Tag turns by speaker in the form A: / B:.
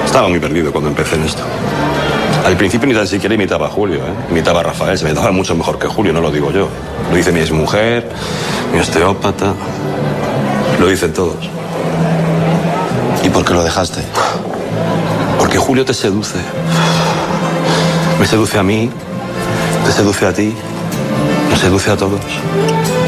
A: Estaba muy perdido cuando empecé en esto. Al principio ni tan siquiera imitaba a Julio, ¿eh? Imitaba a Rafael, se me daba mucho mejor que Julio, no lo digo yo. Lo dice mi exmujer, mi osteópata, lo dicen todos.
B: ¿Y por qué lo dejaste?
A: Porque Julio te seduce. Me seduce a mí, te seduce a ti, nos seduce a todos.